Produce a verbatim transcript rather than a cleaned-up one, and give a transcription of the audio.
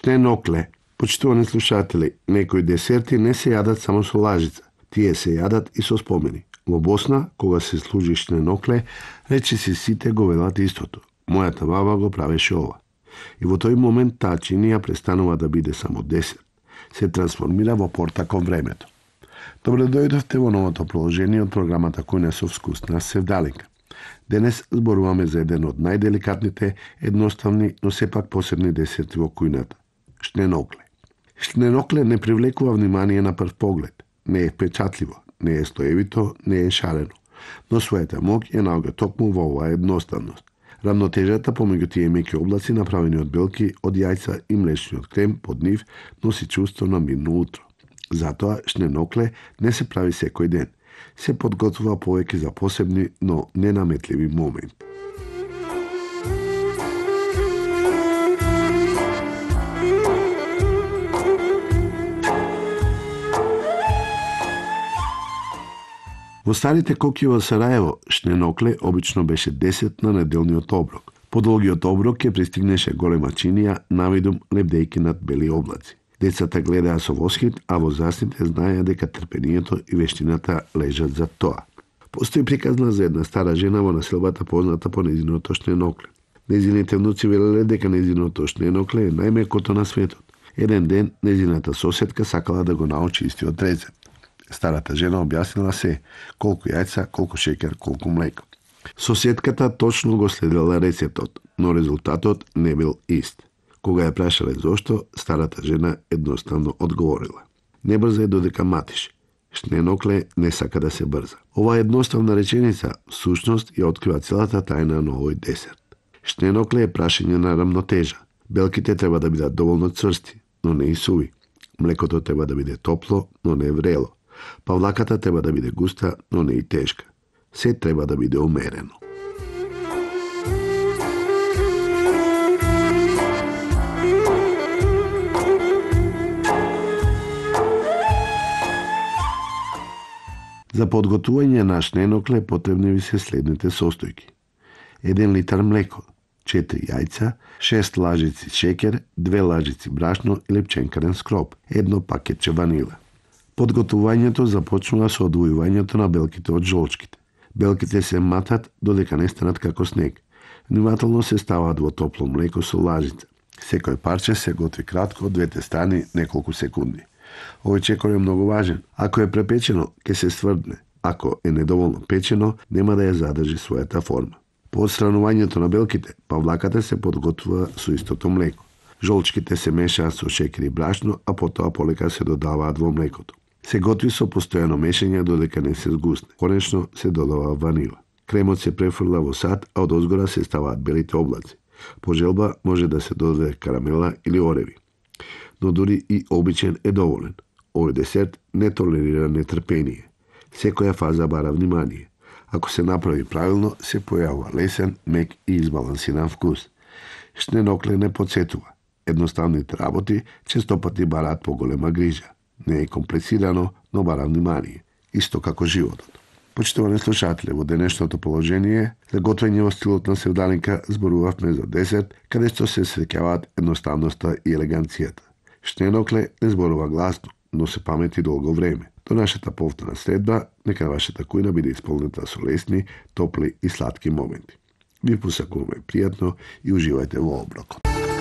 Штенокле. Почитувани слушатели, некои десерти не се јадат само со лажица. Тие се јадат и со спомени. Во Босна, кога се служи штенокле, речиси сите го велат истото. Мојата баба го правеше ова. И во тој момент таа чинија престанува да биде само десерт. Се трансформира во порта кон времето. Добре дојдовте во новото продолжение од програмата Кујна со вкус на Севдалинка. Денес зборуваме за еден од најделикатните, едноставни, но сепак посебни десерти во кујната – штенокле. Штенокле не привлекува внимание на прв поглед. Не е впечатливо, не е стоевито, не е шарено. Но својата моќ ја наоѓа токму во оваа едноставност. Рамнотежата помеѓу тие меки облаци направени од белки, од јајца и млечниот крем под нив носи чувство на мирно утро. Затоа штенокле не се прави секој ден. Се подготвува повеќе за посебни, но ненаметливи моменти. Во старите коки во Сараево, штенокле обично беше десет на неделниот оброк. По долгиот оброк ќе пристигнеше голема чинија, навидум лебдејки над бели облаци. Децата гледаа со восхит, а возрастните знаеа дека трпението и вештината лежат за тоа. Постои приказна за една стара жена во населбата позната по нејзиното штенокле. Нејзините внуци велеле дека нејзиното штенокле е најмекото на светот. Еден ден нејзината соседка сакала да го научи истиот рецепт. Старата жена објаснила се колку јајца, колку шеќер, колку млеко. Соседката точно го следела рецептот, но резултатот не бил ист. Кога ја прашале зошто, старата жена едноставно одговорила: не брзај додека матиш. Штенокле не сака да се брза. Оваа едноставна реченица всушност ја открива целата тајна на овој десерт. Штенокле е прашање на рамнотежа. Белките треба да бидат доволно цврсти, но не и суви. Млекото треба да биде топло, но не врело. Павлаката треба да биде густа, но не и тешка. Се треба да биде умерено. За подготување на штенокле потребни ви се следните состојки: еден литар млеко, четири јајца, шест лажици шеќер, две лажици брашно или пченкарен скроп, едно пакетче ванила. Подготувањето започнува со одвојувањето на белките од жолчките. Белките се матат додека не станат како снег. Внимателно се ставаат во топло млеко со лажица. Секој парче се готви кратко од двете страни неколку секунди. Овој чекор е многу важен. Ако е препечено, ќе се стврдне. Ако е недоволно печено, нема да ја задржи својата форма. По отстранувањето на белките, павлаката се подготвува со истото млеко. Жолчките се мешаат со шеќер и брашно, а потоа полека се додаваат во млекото. Се готви со постојано мешање додека не се згусне. Конечно се додава ванила. Кремот се префрла во сад, а од озгора се ставаат белите облаци. По желба може да се додаде карамела или ореви. Но дури и обичен е доволен. Овој десерт не толерира нетрпение. Секоја фаза бара внимание. Ако се направи правилно, се појавува лесен, мек и избалансиран вкус. Штенокле не подсетува. Едноставните работи често пати бараат поголема грижа. Не е комплицирано, но бара внимание. Исто како животот. Почитувани слушатели, во денешното положение, за готвење во стилот на Севдалинка зборувавме за десерт, каде што се среќаваат едноставноста и елеганцијата. Штенокле не зборува гласно, но се памети долго време. До нашата повторна средба, нека вашата кујна биде исполнета со лесни, топли и сладки моменти. Ви посакуваме пријатно и уживајте во оброкот.